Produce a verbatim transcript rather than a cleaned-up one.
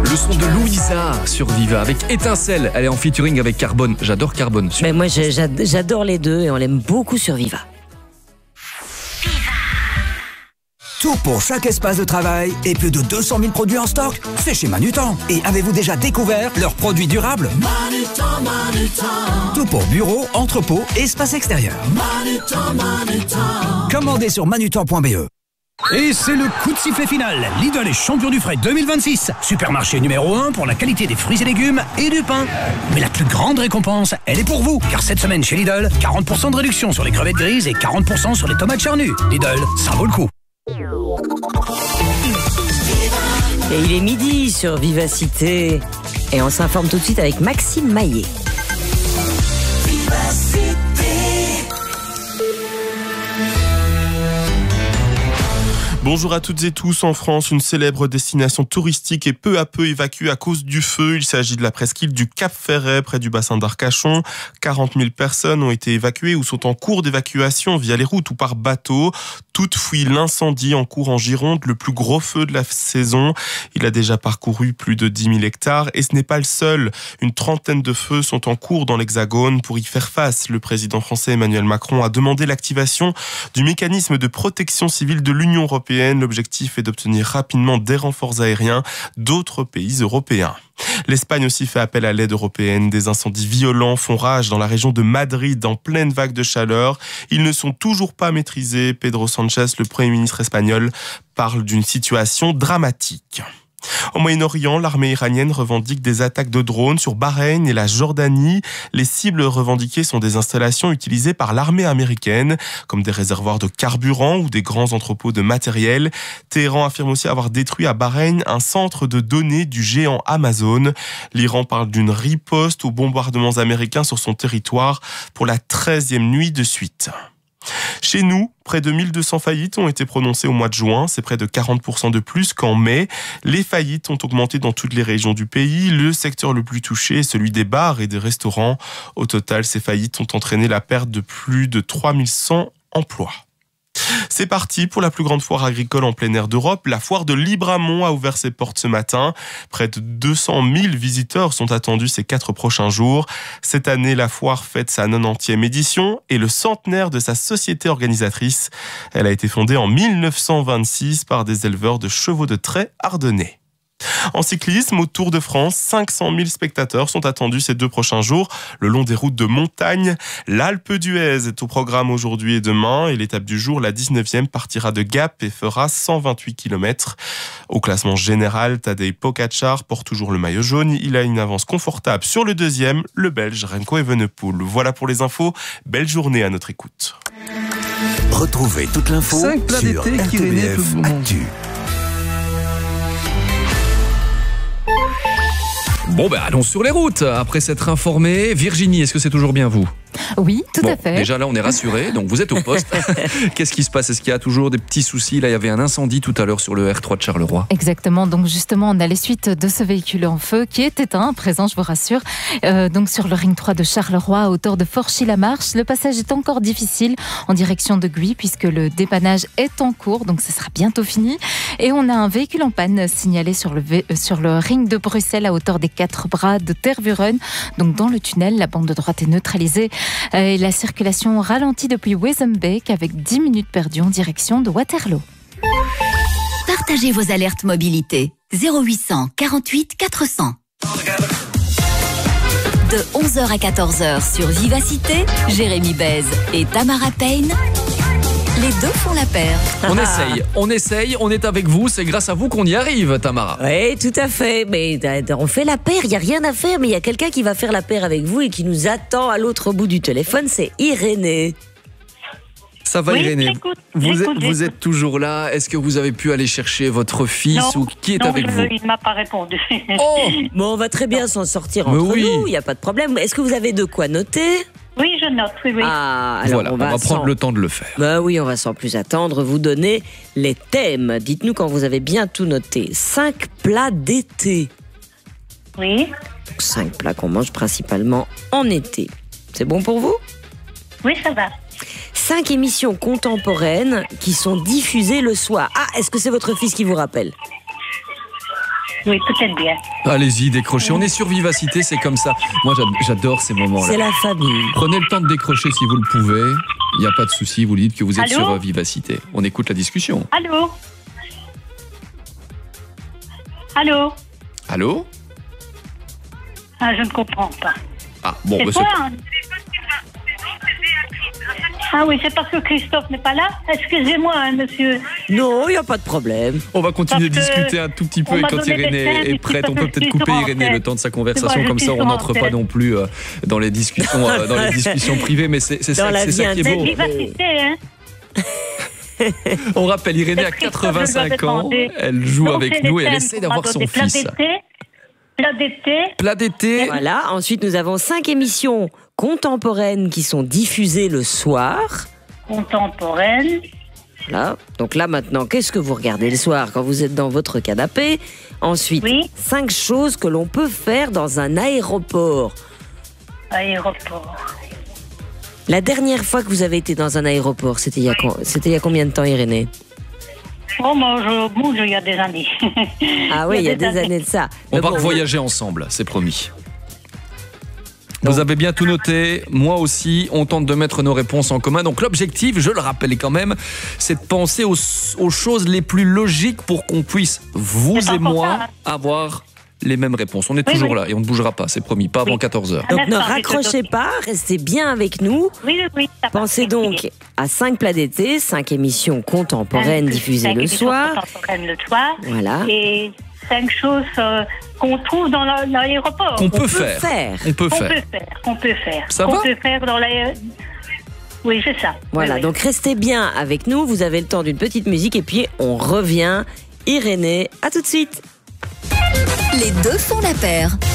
Le son de Louisa sur Viva avec Étincelle. Elle est en featuring avec Carbone. J'adore Carbone. Mais moi, j'adore les deux et on l'aime beaucoup sur Viva. Tout pour chaque espace de travail et plus de deux cent mille produits en stock, c'est chez Manutan. Et avez-vous déjà découvert leurs produits durables ? Manutan, Manutan. Tout pour bureau, entrepôt, espace extérieur. Manutan, Manutan. Commandez sur manutan point b e. Et c'est le coup de sifflet final. Lidl est champion du frais deux mille vingt-six. Supermarché numéro un pour la qualité des fruits et légumes et du pain. Mais la plus grande récompense, elle est pour vous. Car cette semaine chez Lidl, quarante pour cent de réduction sur les crevettes grises et quarante pour cent sur les tomates charnues. Lidl, ça vaut le coup. Et il est midi sur Vivacité. Et on s'informe tout de suite avec Maxime Maillet. Bonjour à toutes et tous. En France, une célèbre destination touristique est peu à peu évacuée à cause du feu. Il s'agit de la presqu'île du Cap Ferret, près du bassin d'Arcachon. quarante mille personnes ont été évacuées ou sont en cours d'évacuation via les routes ou par bateau. Toutes fuient l'incendie en cours en Gironde, le plus gros feu de la saison. Il a déjà parcouru plus de dix mille hectares et ce n'est pas le seul. Une trentaine de feux sont en cours dans l'Hexagone. Pour y faire face, le président français Emmanuel Macron a demandé l'activation du mécanisme de protection civile de l'Union européenne. L'objectif est d'obtenir rapidement des renforts aériens d'autres pays européens. L'Espagne aussi fait appel à l'aide européenne. Des incendies violents font rage dans la région de Madrid en pleine vague de chaleur. Ils ne sont toujours pas maîtrisés. Pedro Sánchez, le Premier ministre espagnol, parle d'une situation dramatique. Au Moyen-Orient, l'armée iranienne revendique des attaques de drones sur Bahreïn et la Jordanie. Les cibles revendiquées sont des installations utilisées par l'armée américaine, comme des réservoirs de carburant ou des grands entrepôts de matériel. Téhéran affirme aussi avoir détruit à Bahreïn un centre de données du géant Amazon. L'Iran parle d'une riposte aux bombardements américains sur son territoire pour la treizième nuit de suite. Chez nous, près de mille deux cents faillites ont été prononcées au mois de juin. C'est près de quarante pour cent de plus qu'en mai. Les faillites ont augmenté dans toutes les régions du pays. Le secteur le plus touché est celui des bars et des restaurants. Au total, ces faillites ont entraîné la perte de plus de trois mille cent emplois. C'est parti pour la plus grande foire agricole en plein air d'Europe. La foire de Libramont a ouvert ses portes ce matin. Près de deux cent mille visiteurs sont attendus ces quatre prochains jours. Cette année, la foire fête sa quatre-vingt-dixième édition et le centenaire de sa société organisatrice. Elle a été fondée en mille neuf cent vingt-six par des éleveurs de chevaux de trait ardennais. En cyclisme, au Tour de France, cinq cent mille spectateurs sont attendus ces deux prochains jours le long des routes de montagne. L'Alpe d'Huez est au programme aujourd'hui et demain et l'étape du jour, la dix-neuvième, partira de Gap et fera cent vingt-huit kilomètres. Au classement général, Tadej Pogačar porte toujours le maillot jaune. Il a une avance confortable sur le deuxième, le Belge Remco Evenepoel. Voilà pour les infos. Belle journée à notre écoute. Retrouvez toute l'info cinq plats sur d'été qui R T B René F peut vous manger. Actu. Bon ben allons sur les routes. Après s'être informé, Virginie, est-ce que c'est toujours bien vous ? Oui, tout bon, à fait. Déjà là, on est rassurés, donc vous êtes au poste. Qu'est-ce qui se passe ? Est-ce qu'il y a toujours des petits soucis ? Là, il y avait un incendie tout à l'heure sur le R trois de Charleroi. Exactement, donc justement, on a les suites de ce véhicule en feu qui est éteint, présent, je vous rassure. Euh, donc sur le ring trois de Charleroi, à hauteur de Forchy-la-Marche, le passage est encore difficile en direction de Guy, puisque le dépannage est en cours, donc ce sera bientôt fini. Et on a un véhicule en panne signalé sur le, vé- sur le ring de Bruxelles, à hauteur des quatre bras de Tervuren. Donc dans le tunnel, la bande de droite est neutralisée. Et la circulation ralentit depuis Wezenbeek avec dix minutes perdues en direction de Waterloo. Partagez vos alertes mobilité. zéro huit cent quarante-huit quatre cents. De onze heures à quatorze heures sur Vivacité, Jérémy Bèze et Tamara Payne. Les deux font la paire. On essaye, on essaye, on est avec vous. C'est grâce à vous qu'on y arrive, Tamara. Oui, tout à fait. Mais on fait la paire, il n'y a rien à faire. Mais il y a quelqu'un qui va faire la paire avec vous et qui nous attend à l'autre bout du téléphone. C'est Irénée. Ça va, oui, Irénée? j'écoute, vous, j'écoute, êtes, vous j'écoute. êtes toujours là? Est-ce que vous avez pu aller chercher votre fils non, ou qui est non, avec je, vous? il ne m'a pas répondu. Oh, bon, on va très bien s'en sortir Mais entre oui. nous, il n'y a pas de problème. Est-ce que vous avez de quoi noter? Oui, je note, oui, oui. Ah, alors Voilà, on va, on va prendre sans... le temps de le faire. Bah oui, on va sans plus attendre vous donner les thèmes. Dites-nous quand vous avez bien tout noté. Cinq plats d'été. Oui, Donc cinq plats qu'on mange principalement en été. C'est bon pour vous? oui, ça va. Cinq émissions contemporaines qui sont diffusées le soir. Ah, est-ce que c'est votre fils qui vous rappelle? Oui, peut-être bien. Allez-y, décrochez. On est sur Vivacité, c'est comme ça. Moi, j'a- j'adore ces moments-là. C'est la famille. Prenez le temps de décrocher si vous le pouvez. Il n'y a pas de souci, vous dites que vous êtes Allô sur euh, Vivacité. On écoute la discussion. Allô Allô Allô? Ah, je ne comprends pas. Ah, bon, C'est bah, quoi c'est- hein Ah oui, c'est parce que Christophe n'est pas là. Excusez-moi, hein, monsieur. Non, il n'y a pas de problème. on va continuer de Parce que discuter un tout petit peu on et m'a quand donné des Irénée thèmes, est et prête, puis on peut parce que peut-être je suis couper sur Irénée antenne. le temps de sa conversation, C'est moi, je comme suis ça on sur n'entre pas antenne. non plus euh, dans les discussions, euh, dans les discussions privées, mais c'est c'est Dans ça, la c'est ça vie qui est beau. intime. Vivacité, hein. On rappelle, Irénée a Christophe, quatre-vingt-cinq je ans, dois demander. elle joue Donc, avec c'est nous les et elle thèmes essaie qu'on d'avoir m'a son donné. Plat fils. d'été, plat d'été, Plat d'été, Voilà. Ensuite, nous avons cinq émissions contemporaines qui sont diffusées le soir. contemporaine. Voilà. Donc là, maintenant, qu'est-ce que vous regardez le soir quand vous êtes dans votre canapé? Ensuite, Oui. cinq choses que l'on peut faire dans un aéroport. Aéroport. La dernière fois que vous avez été dans un aéroport, c'était il y a, co- c'était il y a combien de temps, Irénée? Oh, moi, je bouge il y a des années. Ah oui, il y a des années de ça. on Mais va bon, voyager ensemble, c'est promis. Vous avez bien tout noté, moi aussi, on tente de mettre nos réponses en commun. Donc l'objectif, je le rappelle quand même, c'est de penser aux, aux choses les plus logiques pour qu'on puisse, vous C'est pas et pour moi, ça. avoir les mêmes réponses. On est Oui, toujours oui. là et on ne bougera pas, c'est promis, pas avant Oui. quatorze heures. Un Donc ne instant, raccrochez je te- pas, restez bien avec nous. Oui, oui, oui. ça va. Pensez donc à cinq plats d'été, cinq émissions contemporaines Cinq- diffusées cinq le émissions soir. contemporaines le soir. Voilà. Et cinq choses euh, qu'on trouve dans la- l'aéroport. Qu'on peut, peut faire. faire. On peut Qu'on faire. peut faire. Qu'on peut faire. Ça qu'on va peut faire dans l'aéroport. Oui, c'est ça. Voilà, Oui, oui. donc restez bien avec nous. Vous avez le temps d'une petite musique et puis on revient. Irénée, à tout de suite. Les deux font la paire.